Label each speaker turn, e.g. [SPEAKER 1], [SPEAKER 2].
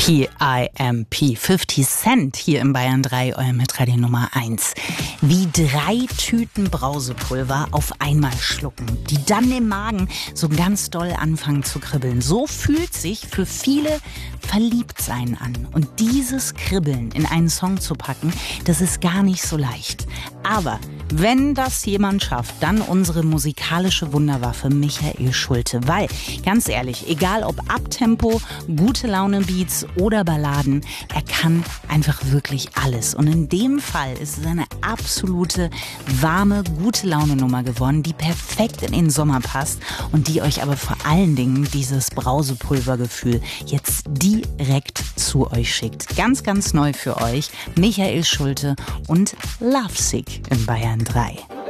[SPEAKER 1] PIMP, 50 Cent hier im Bayern 3, euer Hitradio Nummer 1. Wie 3 Tüten Brausepulver auf einmal schlucken, die dann im Magen so ganz doll anfangen zu kribbeln. So fühlt sich für viele Verliebtsein an. Und dieses Kribbeln in einen Song zu packen, das ist gar nicht so leicht. Aber wenn das jemand schafft, dann unsere musikalische Wunderwaffe Michael Schulte. Weil, ganz ehrlich, egal ob Abtempo, gute Laune-Beats oder Balladen, er kann einfach wirklich alles. Und in dem Fall ist es eine absolute, warme, gute Laune-Nummer geworden, die perfekt in den Sommer passt und die euch aber vor allen Dingen dieses Brausepulvergefühl jetzt direkt zu euch schickt. Ganz, ganz neu für euch, Michael Schulte und Lovesick in Bayern 3.